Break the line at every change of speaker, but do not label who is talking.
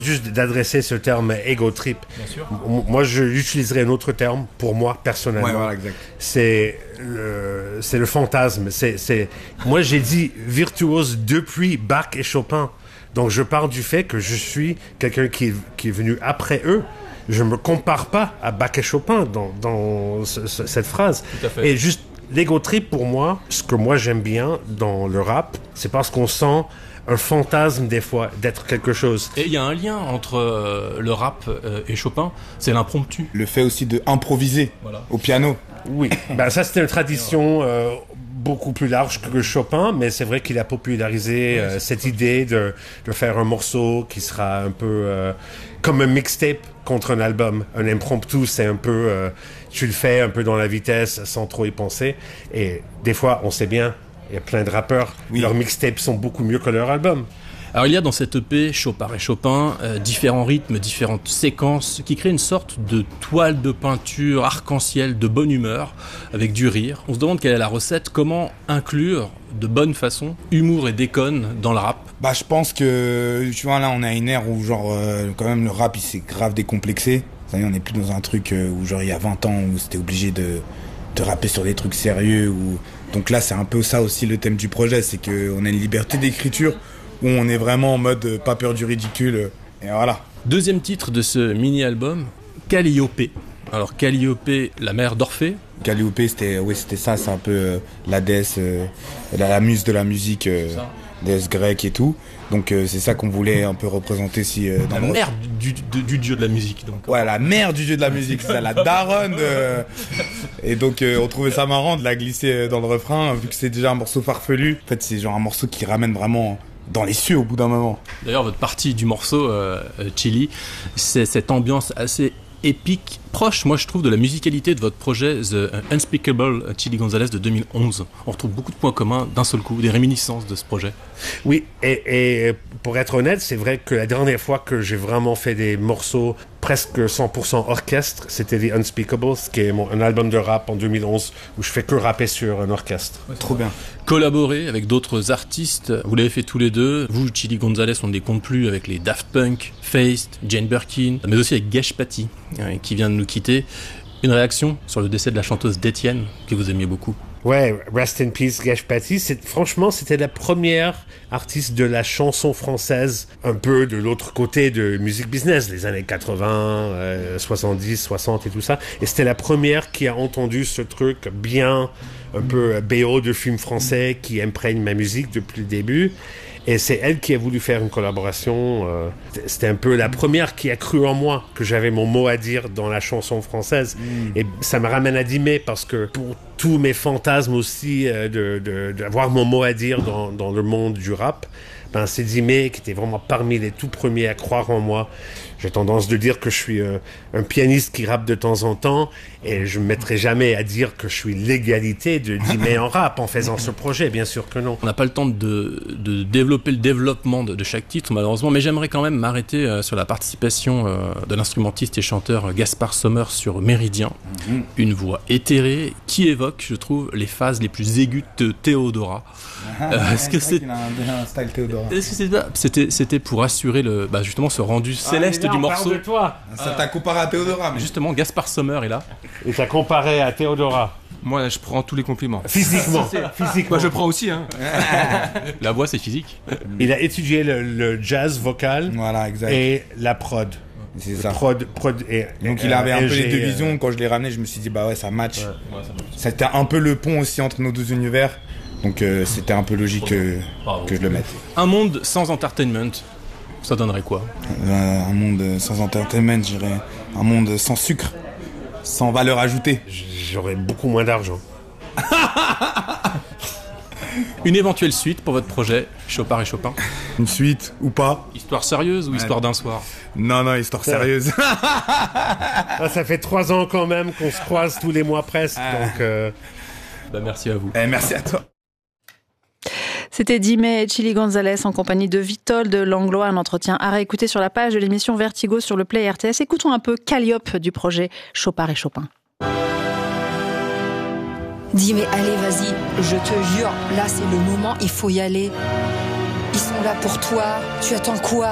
Juste d'adresser ce terme ego trip.
Bien sûr.
Moi, je utiliserais un autre terme pour moi personnellement.
Ouais, voilà, exact.
C'est le fantasme. Moi, j'ai dit virtuose depuis Bach et Chopin. Donc, je pars du fait que je suis quelqu'un qui est venu après eux. Je me compare pas à Bach et Chopin dans cette phrase.
Tout à fait.
Et juste l'ego trip pour moi, ce que moi j'aime bien dans le rap, c'est parce qu'on sent un fantasme des fois d'être quelque chose.
Et il y a un lien entre le rap et Chopin, c'est l'impromptu.
Le fait aussi d'improviser au piano.
Oui, ça c'était une tradition beaucoup plus large que Chopin, mais c'est vrai qu'il a popularisé cette idée de faire un morceau qui sera un peu comme un mixtape contre un album. Un impromptu, c'est un peu... tu le fais un peu dans la vitesse sans trop y penser. Et des fois, on sait bien, il y a plein de rappeurs, leurs mixtapes sont beaucoup mieux que leurs albums.
Alors il y a dans cette EP, Chopin et Chopin, différents rythmes, différentes séquences qui créent une sorte de toile de peinture arc-en-ciel de bonne humeur, avec du rire. On se demande quelle est la recette, comment inclure de bonne façon humour et déconne dans le rap.
Je pense que, tu vois, là on a une ère où genre, quand même le rap il s'est grave décomplexé. Ça y est, on n'est plus dans un truc où genre il y a 20 ans où c'était obligé de rapper sur des trucs sérieux. Donc là c'est un peu ça aussi le thème du projet, c'est qu'on a une liberté d'écriture où on est vraiment en mode pas peur du ridicule, et voilà.
Deuxième titre de ce mini-album, Calliope. Alors Calliope, la mère d'Orphée.
Calliope, c'était ça, c'est un peu la déesse, la muse de la musique, déesse grecque et tout. Donc c'est ça qu'on voulait un peu représenter si dans
la mère du dieu de la musique. Donc.
Ouais, la mère du dieu de la musique, c'est ça, la daronne. Et donc on trouvait ça marrant de la glisser dans le refrain, vu que c'est déjà un morceau farfelu. En fait, c'est genre un morceau qui ramène vraiment dans les cieux au bout d'un moment.
D'ailleurs, votre partie du morceau, Chili, c'est cette ambiance assez épique, proche, moi je trouve, de la musicalité de votre projet The Unspeakable Chili Gonzalez de 2011. On retrouve beaucoup de points communs d'un seul coup, des réminiscences de ce projet.
Oui, et pour être honnête, c'est vrai que la dernière fois que j'ai vraiment fait des morceaux presque 100% orchestre, c'était The Unspeakables, qui est un album de rap en 2011 où je fais que rapper sur un orchestre.
Ouais, trop bien.
Collaborer avec d'autres artistes, vous l'avez fait tous les deux. Vous, Chili Gonzalez, on ne les compte plus avec les Daft Punk, Feist, Jane Birkin, mais aussi avec Gesh Patti, qui vient de nous quitter. Une réaction sur le décès de la chanteuse d'Étienne, que vous aimiez beaucoup.
Ouais, rest in peace, Gesh Patti. Franchement, c'était la première artiste de la chanson française, un peu de l'autre côté de musique business, les années 80, 70, 60 et tout ça. Et c'était la première qui a entendu ce truc bien, un peu BO de film français qui imprègne ma musique depuis le début. Et c'est elle qui a voulu faire une collaboration. C'était un peu la première qui a cru en moi, que j'avais mon mot à dire dans la chanson française. Et ça me ramène à Dimé, parce que pour tous mes fantasmes aussi d'avoir mon mot à dire dans le monde du rap, c'est Dimé qui était vraiment parmi les tout premiers à croire en moi. J'ai tendance de dire que je suis un pianiste qui rappe de temps en temps, et je ne me mettrai jamais à dire que je suis l'égalité de Dimé en rap en faisant ce projet, bien sûr que non.
On n'a pas le temps de développer le développement de chaque titre, malheureusement, mais j'aimerais quand même m'arrêter sur la participation de l'instrumentiste et chanteur Gaspard Sommer sur Méridien. Une voix éthérée qui évoque, je trouve, les phases les plus aiguës de Théodora. Est-ce que c'est...
Il a un style Théodora.
Est-ce que c'était pour assurer justement ce rendu céleste du morceau.
De toi.
Ça t'a comparé à Théodora, mais
justement, Gaspard Sommer est là.
Et t'as comparé à Théodora.
Moi, je prends tous les compliments.
Physiquement.
Moi, je prends aussi. Hein.
La voix, c'est physique.
Il a étudié le jazz vocal,
voilà, exact,
et la prod.
C'est ça.
Prod et
donc il avait un peu les deux visions. Quand je l'ai ramené, je me suis dit bah ouais, ça match. C'était un peu le pont aussi entre nos deux univers. Donc c'était un peu logique que je le mette.
Un monde sans entertainment, ça donnerait quoi?
Un monde sans entertainment, je dirais un monde sans sucre, sans valeur ajoutée.
J'aurais beaucoup moins d'argent.
Une éventuelle suite pour votre projet Chopin et Chopin?
Une suite ou pas?
Histoire sérieuse ou histoire d'un soir?
Non, histoire sérieuse.
Ça fait 3 ans quand même qu'on se croise tous les mois presque. Donc
merci à vous.
Merci à toi.
C'était Dimé et Chili Gonzalez en compagnie de Vitold Langlois, un entretien à réécouter sur la page de l'émission Vertigo sur le Play RTS. Écoutons un peu Calliope du projet Chopin et Chopin.
Dimé, allez, vas-y, je te jure, là c'est le moment, il faut y aller. Ils sont là pour toi, tu attends quoi ?